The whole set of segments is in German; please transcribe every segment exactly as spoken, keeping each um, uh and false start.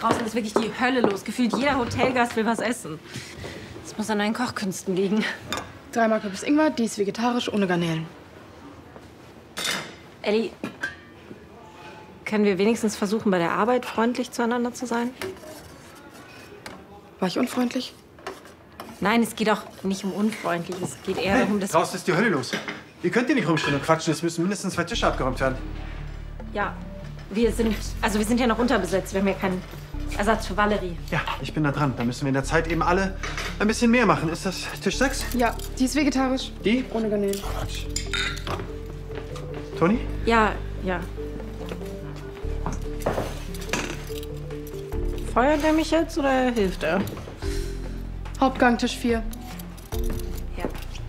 Draußen ist wirklich die Hölle los. Gefühlt jeder Hotelgast will was essen. Das muss an deinen Kochkünsten liegen. Dreimal Kürbis Ingwer, die ist vegetarisch ohne Garnelen. Elli, können wir wenigstens versuchen, bei der Arbeit freundlich zueinander zu sein? War ich unfreundlich? Nein, es geht auch nicht um unfreundlich. Es geht eher Hey, darum, dass... draußen ist die Hölle los. Ihr könnt hier nicht rumstehen und quatschen. Es müssen mindestens zwei Tische abgeräumt werden. Ja, wir sind... Also wir sind ja noch unterbesetzt. Wir haben ja keinen Ersatz für Valerie. Ja, ich bin da dran. Da müssen wir in der Zeit eben alle ein bisschen mehr machen. Ist das Tisch sechs? Ja, die ist vegetarisch. Die? Ohne Garnelen. Quatsch. Toni? Ja, ja. Feuert er mich jetzt oder hilft er? Hauptgang, Tisch vier. Ja.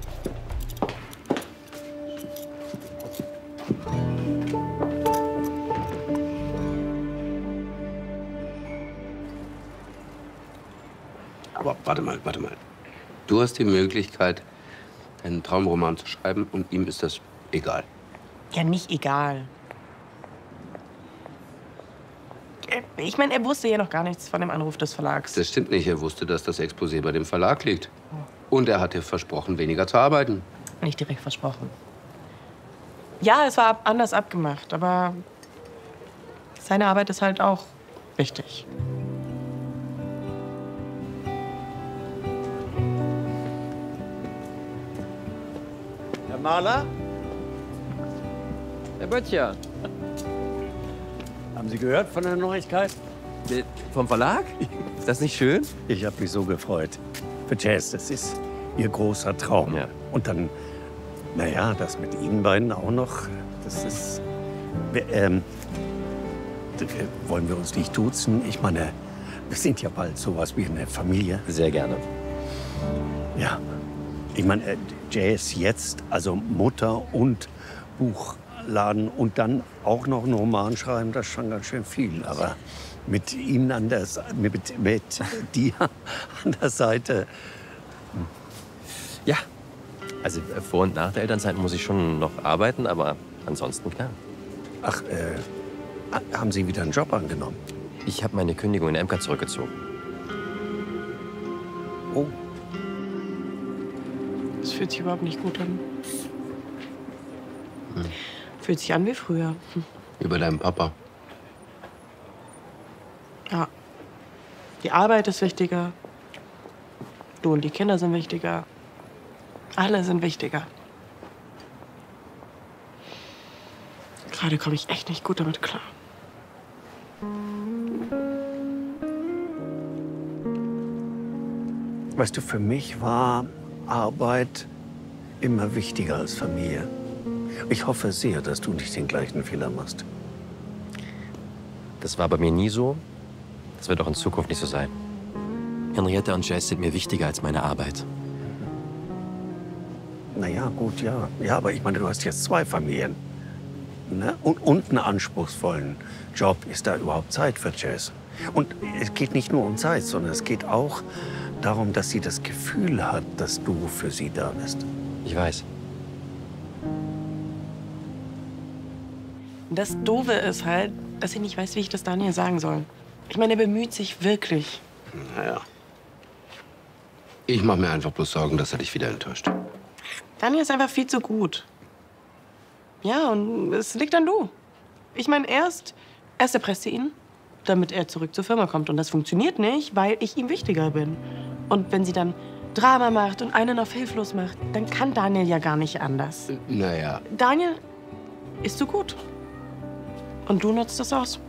Aber warte mal, warte mal. Du hast die Möglichkeit, einen Traumroman zu schreiben und ihm ist das egal. Ja, nicht egal. Ich meine, er wusste ja noch gar nichts von dem Anruf des Verlags. Das stimmt nicht. Er wusste, dass das Exposé bei dem Verlag liegt. Und er hat dir versprochen, weniger zu arbeiten. Nicht direkt versprochen. Ja, es war anders abgemacht, aber seine Arbeit ist halt auch wichtig. Herr Mahler? Herr Böttcher. Haben Sie gehört von der Neuigkeit? Äh, vom Verlag? Ist das nicht schön? Ich habe mich so gefreut. Für Jazz, das ist Ihr großer Traum. Ja. Und dann, naja, das mit Ihnen beiden auch noch, das ist... Wir, ähm, wollen wir uns nicht duzen? Ich meine, wir sind ja bald sowas wie eine Familie. Sehr gerne. Ja. Ich meine, äh, Jazz jetzt, also Mutter und Buchladen und dann auch noch einen Roman schreiben, das ist schon ganz schön viel. Aber mit Ihnen an der, mit, mit dir an der Seite. Ja. Also äh, vor und nach der Elternzeit muss ich schon noch arbeiten, aber ansonsten klar. Ach, äh, haben Sie wieder einen Job angenommen? Ich habe meine Kündigung in der M K zurückgezogen. Oh. Das fühlt sich überhaupt nicht gut an. Hm. Fühlt sich an wie früher. Hm. Wie bei deinem Papa. Ja. Die Arbeit ist wichtiger. Du und die Kinder sind wichtiger. Alle sind wichtiger. Gerade komme ich echt nicht gut damit klar. Weißt du, für mich war Arbeit immer wichtiger als Familie. Ich hoffe sehr, dass du nicht den gleichen Fehler machst. Das war bei mir nie so. Das wird auch in Zukunft nicht so sein. Henriette und Jazz sind mir wichtiger als meine Arbeit. Na ja, gut, ja. Ja, aber ich meine, du hast jetzt zwei Familien. Ne? Und, und einen anspruchsvollen Job. Ist da überhaupt Zeit für Jazz? Und es geht nicht nur um Zeit, sondern es geht auch darum, dass sie das Gefühl hat, dass du für sie da bist. Ich weiß. Das Doofe ist halt, dass ich nicht weiß, wie ich das Daniel sagen soll. Ich meine, er bemüht sich wirklich. Naja. Ich mache mir einfach bloß Sorgen, dass er dich wieder enttäuscht. Daniel ist einfach viel zu gut. Ja, und es liegt an du. Ich meine, erst, erst erpresst sie ihn, damit er zurück zur Firma kommt. Und das funktioniert nicht, weil ich ihm wichtiger bin. Und wenn sie dann Drama macht und einen auf hilflos macht, dann kann Daniel ja gar nicht anders. Naja. Daniel ist so gut. Und du nutzt das aus.